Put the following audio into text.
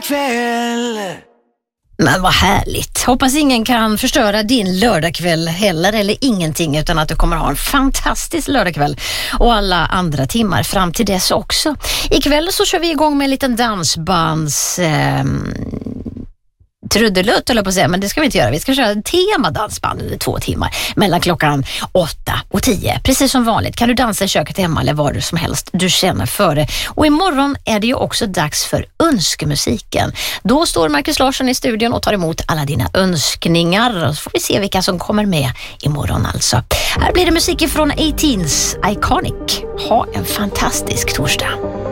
lördagskväll. Men vad härligt. Hoppas ingen kan förstöra din lördagkväll heller eller ingenting, utan att du kommer ha en fantastisk lördagkväll och alla andra timmar fram till dess också. Ikväll så kör vi igång med en liten dansbands trudelutt eller på att säga, men det ska vi inte göra. Vi ska köra en temadansband under 2 timmar mellan klockan 8 och 10. Precis som vanligt kan du dansa i köket hemma eller var du som helst du känner för det. Och imorgon är det ju också dags för önskemusiken. Då står Marcus Larsson i studion och tar emot alla dina önskningar. Så får vi se vilka som kommer med imorgon alltså. Här blir det musik från 18's Iconic. Ha en fantastisk torsdag.